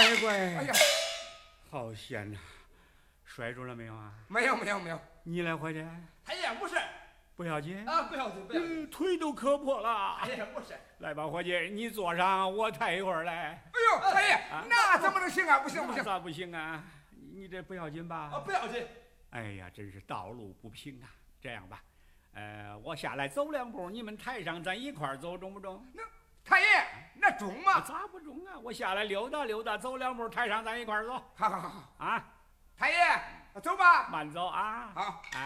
乖乖， 哎呀， 好险呐！摔着了没有啊？ 没有没有没有， 你来回的， 太爷不是不要紧啊，不要紧不要紧， 腿都磕破了。 太爷不是。 来吧，伙计，你坐上，我抬一会儿来。 哎呦，太爷，那怎么能行啊？不行不行， 咋不行啊？你这不要紧吧？ 啊，不要紧。 哎呀，真是道路不平啊！这样吧，我下来走2步，你们抬上，咱一块儿走，中不中？ 那太爷，那中吗？ 咋不中啊？我下来溜达溜达，走2步，抬上，咱一块儿走。 好好好啊， 太爷，走吧。 慢走啊。 好。